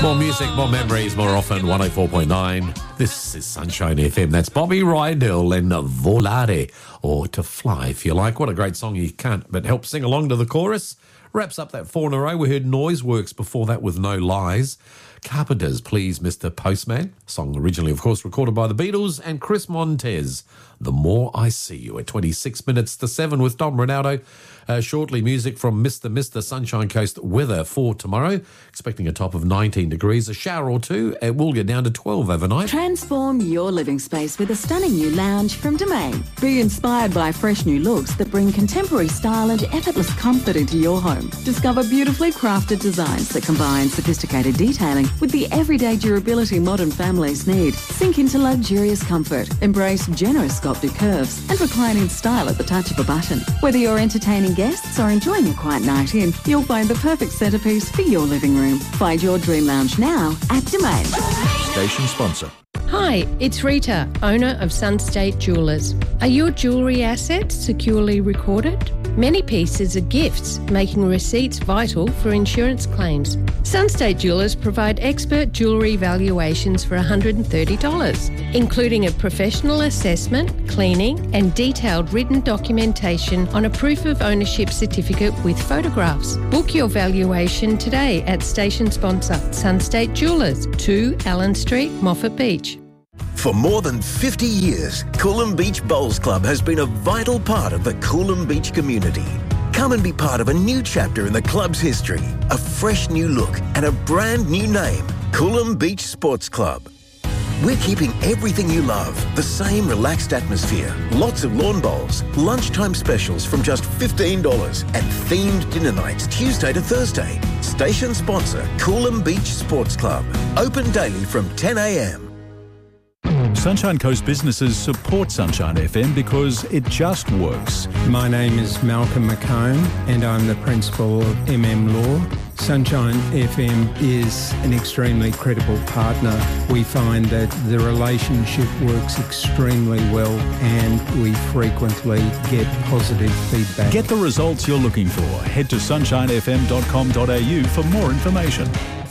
More music, more memories, more often. 104.9. This is Sunshine FM. That's Bobby Rydell and Volare, or To Fly, if you like. What a great song. You can't but help sing along to the chorus. Wraps up that 4 in a row. We heard Noiseworks before that with No Lies. Carpenters, Please Mr. Postman. Song originally, of course, recorded by the Beatles. And Chris Montez, The More I See You, at 26 minutes to 7 with Dom Ronaldo. Shortly, music from Mr. Sunshine Coast weather for tomorrow. Expecting a top of 19 degrees, a shower or two. It will get down to 12 overnight. Transform your living space with a stunning new lounge from Domain. Be inspired by fresh new looks that bring contemporary style and effortless comfort into your home. Discover beautifully crafted designs that combine sophisticated detailing with the everyday durability modern families need. Sink into luxurious comfort. Embrace generous sculpted curves and recline in style at the touch of a button. Whether you're entertaining guests or enjoying a quiet night in, you'll find the perfect centrepiece for your living room. Find your dream lounge now at Domain. Station sponsor. Hi, it's Rita, owner of Sunstate Jewellers. Are your jewellery assets securely recorded? Many pieces are gifts, making receipts vital for insurance claims. Sunstate Jewellers provide expert jewellery valuations for $130, including a professional assessment, cleaning and detailed written documentation on a proof of ownership certificate with photographs. Book your valuation today at station sponsor Sunstate Jewellers, 2 Allen Street, Moffat Beach. For more than 50 years, Coolum Beach Bowls Club has been a vital part of the Coolum Beach community. Come and be part of a new chapter in the club's history, a fresh new look and a brand new name, Coolum Beach Sports Club. We're keeping everything you love, the same relaxed atmosphere, lots of lawn bowls, lunchtime specials from just $15 and themed dinner nights Tuesday to Thursday. Station sponsor, Coolum Beach Sports Club. Open daily from 10 a.m. Sunshine Coast businesses support Sunshine FM because it just works. My name is Malcolm McComb and I'm the principal of Law. Sunshine FM is an extremely credible partner. We find that the relationship works extremely well and we frequently get positive feedback. Get the results you're looking for. Head to sunshinefm.com.au for more information.